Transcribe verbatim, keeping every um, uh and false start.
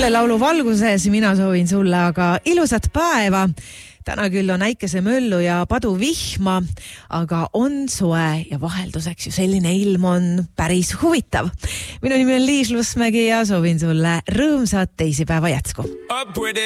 selle laulu valguses mina soovin sulle aga ilusat päeva. Täna küll on äikesemöllu ja padu vihma, aga on soe ja vahelduseks ju selline ilm on päris huvitav. Minu nimi on Liis Lusmägi ja soovin sulle rõõmsat teisipäeva jätsku.